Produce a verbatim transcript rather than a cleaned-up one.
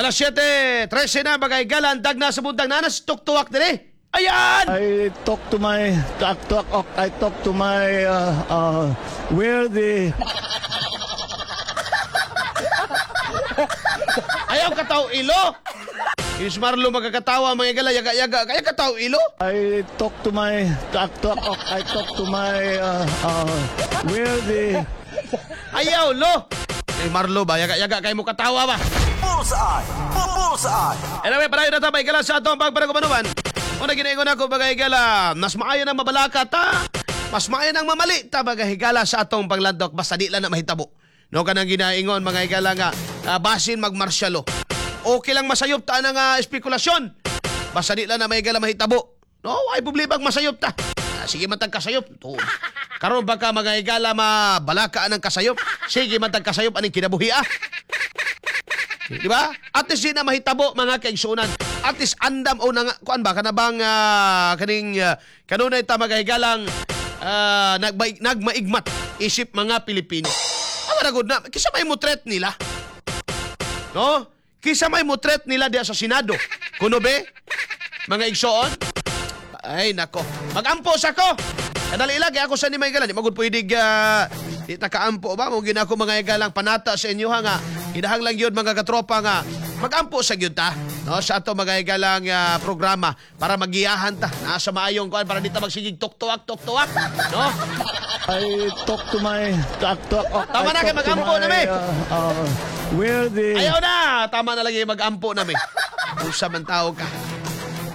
Alas siyete trese na bagay galan dag na sa bundang nanas tuktuak dire. Ayan! I talk to my talk, talk, talk I talk to my uh, uh, where the Ayaw kataw ilo. Is Marlo magkakatawa mga gala yaga-yaga kaya kataw ilo. I talk to my talk, talk, talk I talk to my uh, uh, where the Ayaw lo. Eh Marlo ba yaga-yaga kay mo katawa ba? Bullseye! Bullseye! Anyway, palayo na tabay gala sa atong pagpanagumanuman. Una ginaingon ako bagay gala, mas maayo nang mabalaka ta, mas maayo nang mamali ta bagay gala sa atong paglandok basta di lang na mahitabo. No kanang ginaingon mga higala nga uh, basin magmarsyalo. Okay lang masayop ta nang uh, espekulasyon. Basta di lang na mahigala mahitabo. No, ay problema masayop ta. Uh, sige man tag kasayop. To. Karon baka mga higala mabalaka ang kasayop. Sige man tag kasayop aning kinabuhi ah. Di ba? At least di na mahitabo mga kaigsunan. At least andam o nang kuan ba kana bang uh, kaning uh, kanunay ta magahigalang uh, nagmaig, nagmaigmat isip mga Pilipino. Ama na gud na kisa may mutret nila. No? Kisa may mutret nila diya sa Senado. Kuno be? Mga igsoon? Ay nako. Magampo sa ko. Kadali ilag ako sa ni may galan. Di magud pwede uh, di ta kaampo ba mo ginako mga igalang panata sa inyo ha nga. Idahang lang yun mga katropa nga magampo sa gyud ta no sa ato mga igalang uh, programa para magiyahan ta nasa maayong kuan para di ta magsigig tuktuak tuktuak no. I talk to my talk, talk, talk Tama I na talk kay to magampo my, na mi. uh, uh, where the Ayaw na tama na lagi magampo na mi. Usa man tao ka.